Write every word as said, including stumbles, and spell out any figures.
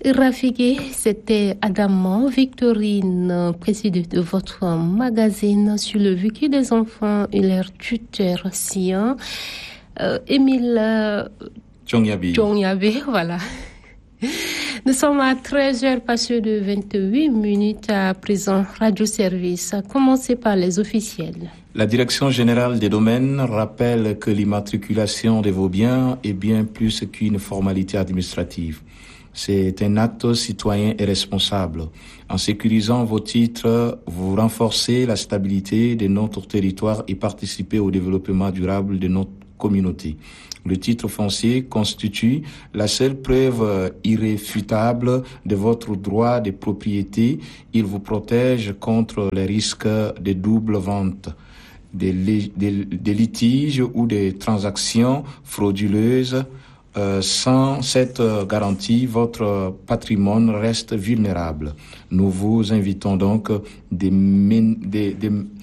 Rafiki, c'était Adamant, Victorine, présidente de votre magazine sur le vécu des enfants et leur tuteur sien. Euh, Émile euh, Djongyabe, voilà. Nous sommes à treize heures passées de vingt-huit minutes à présent. Radio Service, à commencer par les officiels. La Direction générale des domaines rappelle que l'immatriculation de vos biens est bien plus qu'une formalité administrative. C'est un acte citoyen et responsable. En sécurisant vos titres, vous renforcez la stabilité de notre territoire et participez au développement durable de notre communauté. Le titre foncier constitue la seule preuve irréfutable de votre droit de propriété. Il vous protège contre les risques de double vente, des, des, des litiges ou des transactions frauduleuses. Euh, sans cette euh, garantie, votre patrimoine reste vulnérable. Nous vous invitons donc de, de, de